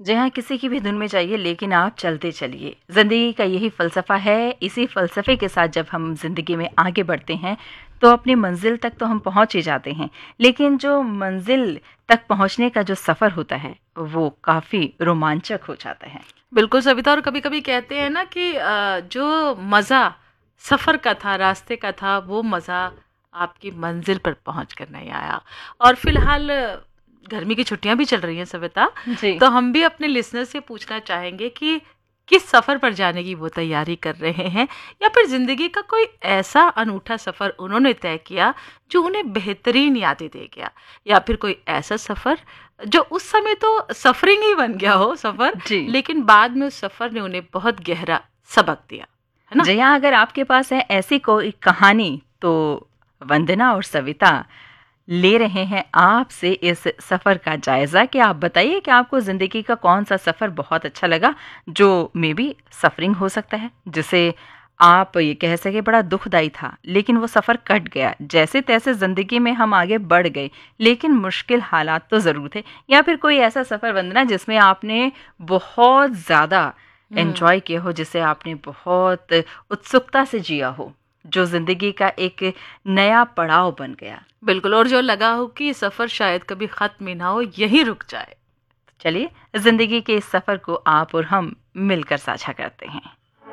जी हाँ, किसी की भी धुन में जाइए लेकिन आप चलते चलिए। ज़िंदगी का यही फ़लसफ़ा है। इसी फ़लसफ़े के साथ जब हम ज़िंदगी में आगे बढ़ते हैं, तो अपनी मंज़िल तक तो हम पहुँच ही जाते हैं। लेकिन जो मंज़िल तक पहुँचने का जो सफ़र होता है, वो काफ़ी रोमांचक हो जाता है। बिल्कुल सविता, और कभी-कभी कहते हैं ना कि जो मज़ा सफ़र का था, रास्ते का था, वो मज़ा आपकी मंजिल पर पहुँच कर नहीं आया। और फिलहाल गर्मी की छुट्टियाँ भी चल रही हैं सविता, जी। तो हम भी अपने लिसनर से पूछना चाहेंगे कि किस सफ़र पर जाने की वो तैयारी कर रहे हैं, या फिर ज़िंदगी का कोई ऐसा अनूठा सफ़र उन्होंने तय किया जो उन्हें बेहतरीन यादें दे गया, या फिर कोई ऐसा सफ़र जो उस समय तो सफरिंग ही बन गया हो सफ़र, जी। लेकिन बाद में उस सफ़र ने उन्हें बहुत गहरा सबक दिया, है ना? जी हाँ, अगर आपके पास है ऐसी कोई कहानी, तो वंदना और सविता ले रहे हैं आपसे इस सफ़र का जायज़ा कि आप बताइए कि आपको ज़िंदगी का कौन-सा सफ़र बहुत अच्छा लगा, जो मेबी सफ़रिंग हो सकता है, जिसे आप ये कह सकें बड़ा दुखदाई था, लेकिन वो सफ़र कट गया। जैसे-तैसे ज़िंदगी में हम आगे बढ़ गए, लेकिन मुश्किल हालात तो ज़रूर थे। या फिर कोई ऐसा सफ़र वंदना जिसमें आपने बहुत ज़्यादा हुँ। एन्जॉय किया हो, जिसे आपने बहुत उत्सुकता से जिया हो, जो ज़िंदगी का एक नया पड़ाव बन गया। बिल्कुल, और जो लगा हो कि ये सफ़र शायद कभी ख़त्म ही ना हो, यहीं रुक जाए। चलिए, ज़िंदगी के इस सफ़र को आप और हम मिलकर साझा करते हैं।